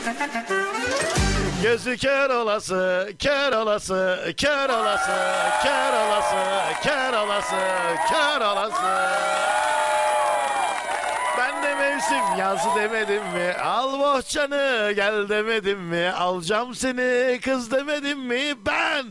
Gözü kör olası, kör olası, kör olası, kör olası, kör olası, kör olası. Ben de mevsim yazı demedim mi? Al bohçanı gel demedim mi? Alacağım seni kız demedim mi? Ben.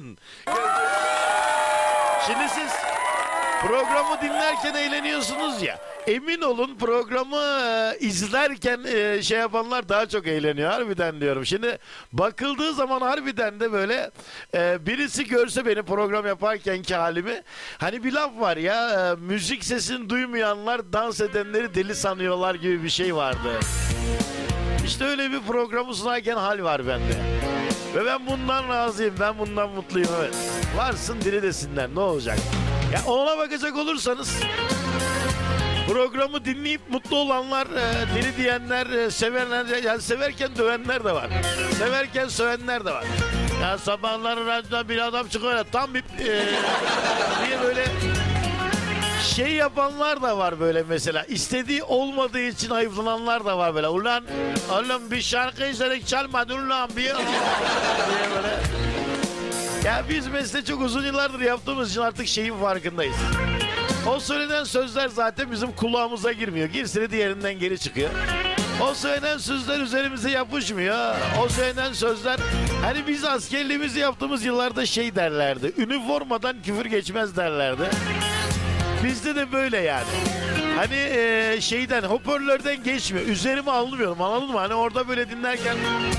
Şimdi siz programı dinlerken eğleniyorsunuz ya. Emin olun programı izlerken şey yapanlar daha çok eğleniyor harbiden diyorum. Şimdi bakıldığı zaman harbiden de böyle birisi görse beni program yaparkenki halimi, hani bir laf var ya, müzik sesini duymayanlar dans edenleri deli sanıyorlar gibi bir şey vardı. İşte öyle bir programı sunarken hal var bende. Ve ben bundan razıyım, ben bundan mutluyum, evet. Varsın diri desinler, ne olacak? Ya ona bakacak olursanız programı dinleyip mutlu olanlar, deli diyenler, sevenler, yani severken dövenler de var. Severken sövenler de var. Ya sabahları radyoda bir adam çıkıyor, tam bir diye böyle şey yapanlar da var böyle mesela. İstediği olmadığı için hayıflananlar da var böyle. Ulan oğlum bir şarkı izledik çalmadı ulan bir diye böyle. Ya biz mesleği çok uzun yıllardır yaptığımız için artık şeyin farkındayız. O söylenen sözler zaten bizim kulağımıza girmiyor. Girse diğerinden geri çıkıyor. O söylenen sözler üzerimize yapışmıyor. O söylenen sözler, hani biz askerliğimizi yaptığımız yıllarda şey derlerdi. Üniformadan küfür geçmez derlerdi. Bizde de böyle yani. Hani şeyden, hoparlörden geçmiyor. Üzerime almıyorum, anladın mı? Hani orada böyle dinlerken,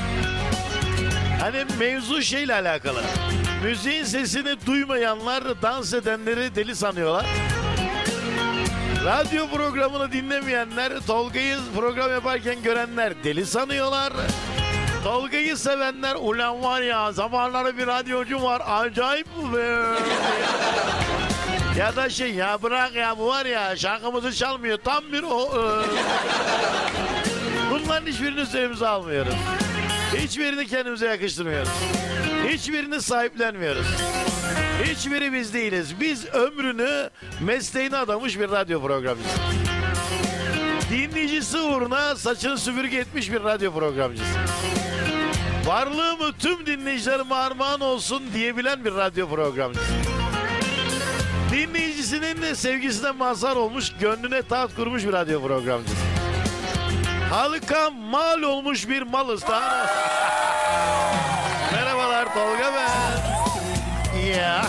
hani mevzu şeyle alakalı. Müziğin sesini duymayanlar dans edenleri deli sanıyorlar. Radyo programını dinlemeyenler, Tolga'yı program yaparken görenler deli sanıyorlar. Tolga'yı sevenler, ulan var ya zamanları bir radyocu var acayip bu be. Ya da şey, ya bırak ya bu var ya şarkımızı çalmıyor, tam bir o. Bunların hiçbirini üzerimize almıyoruz. Hiçbirini kendimize yakıştırmıyoruz. Hiçbirini sahiplenmiyoruz. Hiçbiri biz değiliz. Biz ömrünü mesleğine adamış bir radyo programcısı. Dinleyicisi uğruna saçını süpürge etmiş bir radyo programcısı. Varlığımı tüm dinleyicilerime armağan olsun diyebilen bir radyo programcısı. Dinleyicisinin sevgisine mazhar olmuş, gönlüne taht kurmuş bir radyo programcısı. Halka mal olmuş bir malız. Merhabalar, Tolga ben. Ya.